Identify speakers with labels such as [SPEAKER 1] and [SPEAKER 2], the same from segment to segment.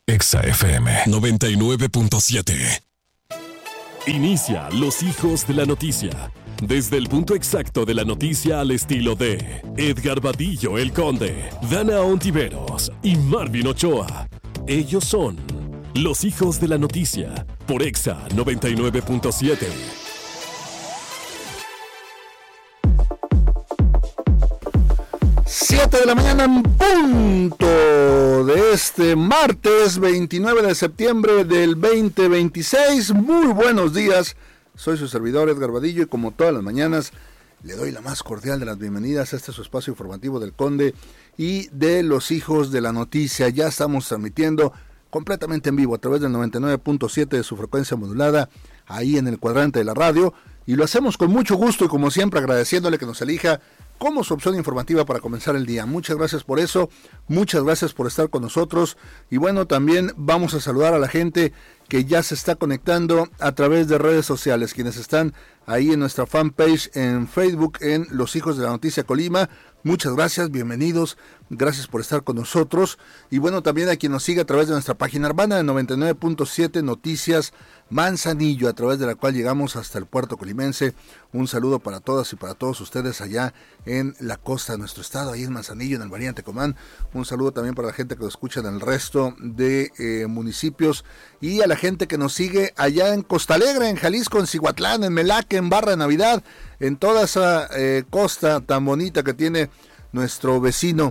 [SPEAKER 1] Exa FM 99.7.
[SPEAKER 2] Inicia Los Hijos de la Noticia. Desde el punto exacto de la noticia al estilo de Edgar Vadillo el Conde, Dana Ontiveros y Marvin Ochoa. Ellos son Los Hijos de la Noticia por Exa 99.7.
[SPEAKER 3] 7 de la mañana en punto de este martes 29 de septiembre del 2026. Muy buenos días. Soy su servidor Edgar Vadillo y como todas las mañanas le doy la más cordial de las bienvenidas a este su espacio informativo del Conde y de Los Hijos de la Noticia. Ya estamos transmitiendo completamente en vivo a través del 99.7 de su frecuencia modulada ahí en el cuadrante de la radio y lo hacemos con mucho gusto y como siempre agradeciéndole que nos elija como su opción informativa para comenzar el día. Muchas gracias por eso, muchas gracias por estar con nosotros y bueno, también vamos a saludar a la gente que ya se está conectando a través de redes sociales, quienes están ahí en nuestra fanpage en Facebook en Los Hijos de la Noticia Colima. Muchas gracias, bienvenidos, gracias por estar con nosotros y bueno, también a quien nos sigue a través de nuestra página urbana de 99.7 Noticias Manzanillo, a través de la cual llegamos hasta el puerto colimense. Un saludo para todas y para todos ustedes allá en la costa de nuestro estado, ahí en Manzanillo, en el Variante Comán. Un saludo también para la gente que nos escucha en el resto de municipios y a la gente que nos sigue allá en Costa Alegre, en Jalisco, en Cihuatlán, en Melaque, en Barra de Navidad, en toda esa costa tan bonita que tiene nuestro vecino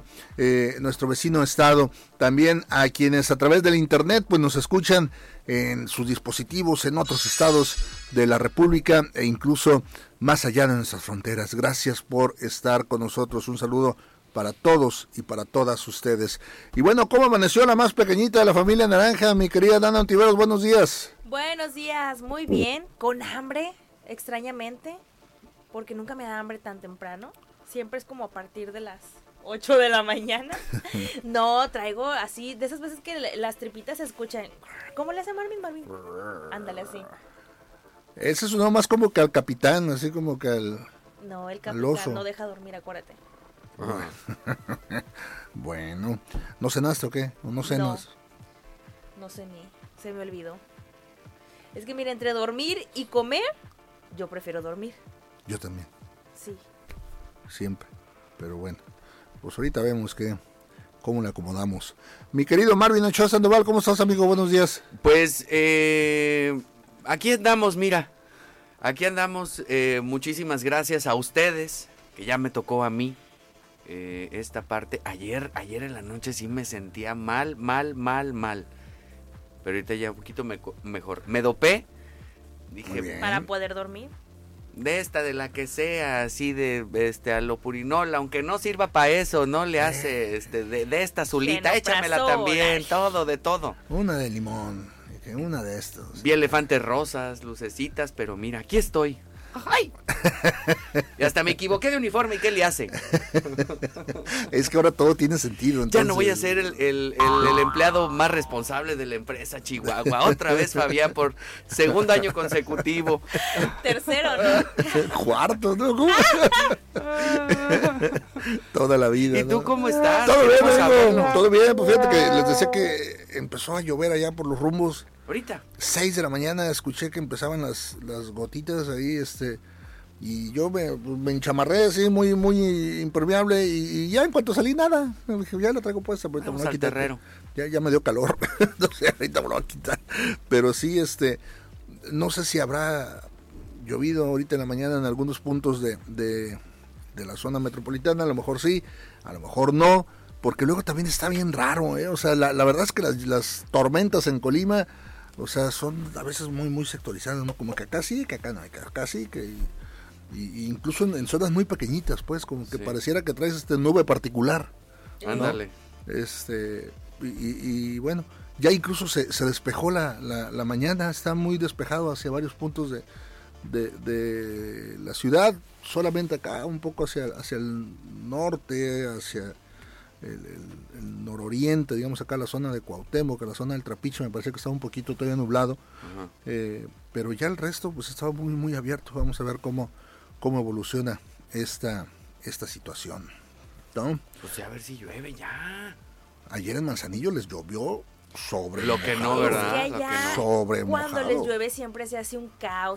[SPEAKER 3] estado. También a quienes a través del internet pues nos escuchan en sus dispositivos en otros estados de la República e incluso más allá de nuestras fronteras. Gracias por estar con nosotros. Un saludo para todos y para todas ustedes. Y bueno, ¿cómo amaneció la más pequeñita de la familia Naranja, mi querida Dana Ontiveros? Buenos días.
[SPEAKER 4] Buenos días, muy bien. Con hambre, extrañamente, porque nunca me da hambre tan temprano. Siempre es como a partir de las 8 de la mañana. No, traigo así, de esas veces que las tripitas se escuchan. ¿Cómo le hace Marvin? Ándale así.
[SPEAKER 3] Ese sonó más como que al capitán, así como que al...
[SPEAKER 4] No, el capitán no deja dormir, acuérdate.
[SPEAKER 3] Bueno, ¿no cenaste o qué? ¿O no cenas?
[SPEAKER 4] No cené, se me olvidó. Es que mira, entre dormir y comer, yo prefiero dormir.
[SPEAKER 3] Yo también.
[SPEAKER 4] Sí.
[SPEAKER 3] Siempre, pero bueno, pues ahorita vemos cómo le acomodamos. Mi querido Marvin Ochoa Sandoval, ¿cómo estás, amigo? Buenos días.
[SPEAKER 5] Pues aquí andamos, mira, muchísimas gracias a ustedes, que ya me tocó a mí esta parte. Ayer en la noche sí me sentía mal, pero ahorita ya un poquito mejor. Me dopé, dije,
[SPEAKER 4] para poder dormir.
[SPEAKER 5] De la que sea, así de alopurinol, aunque no sirva para eso, no le hace de esta azulita, échamela también, de todo.
[SPEAKER 3] Una de limón, una de estos.
[SPEAKER 5] Vi elefantes rosas, lucecitas, pero mira, aquí estoy. ¡Ay! Y hasta me equivoqué de uniforme, ¿y qué le hace?
[SPEAKER 3] Es que ahora todo tiene sentido. Entonces...
[SPEAKER 5] Ya no voy a ser el empleado más responsable de la empresa Chihuahua. Otra vez, Fabián, por segundo año consecutivo.
[SPEAKER 4] Tercero, ¿no?
[SPEAKER 3] Cuarto, ¿no? ¿Cómo? Toda la vida.
[SPEAKER 5] ¿Y tú cómo estás?
[SPEAKER 3] Todo bien, amigo. Todo bien, pues fíjate que les decía que empezó a llover allá por los rumbos.
[SPEAKER 5] Ahorita
[SPEAKER 3] 6 de la mañana escuché que empezaban las gotitas ahí, y yo me enchamarré así muy impermeable y ya en cuanto salí nada, me dije, ya la traigo puesta, pero ahorita me voy a quitar. Ya me dio calor, entonces ahorita me lo voy a quitar. Pero sí, no sé si habrá llovido ahorita en la mañana en algunos puntos de la zona metropolitana, a lo mejor sí, a lo mejor no, porque luego también está bien raro, o sea, la verdad es que las tormentas en Colima, o sea, son a veces muy sectorizadas, ¿no? Como que acá sí, que acá no, que acá sí, que y incluso en zonas muy pequeñitas, pues, como que pareciera que traes nube particular.
[SPEAKER 5] Ándale.
[SPEAKER 3] ¿No? Y bueno, ya incluso se despejó la mañana, está muy despejado hacia varios puntos de la ciudad, solamente acá un poco hacia el norte, hacia el nororiente, digamos acá la zona de Cuauhtémoc, la zona del Trapiche me parece que está un poquito todavía nublado, pero ya el resto pues estaba muy abierto. Vamos a ver cómo evoluciona esta situación, ¿no?
[SPEAKER 5] Pues a ver si llueve ya.
[SPEAKER 3] Ayer en Manzanillo les llovió sobre
[SPEAKER 5] Lo que no,
[SPEAKER 3] mojado.
[SPEAKER 5] ¿verdad?
[SPEAKER 4] Es que
[SPEAKER 5] Lo que
[SPEAKER 4] allá,
[SPEAKER 5] no.
[SPEAKER 3] Sobre
[SPEAKER 4] cuando
[SPEAKER 3] mojado.
[SPEAKER 4] les llueve siempre se hace un caos.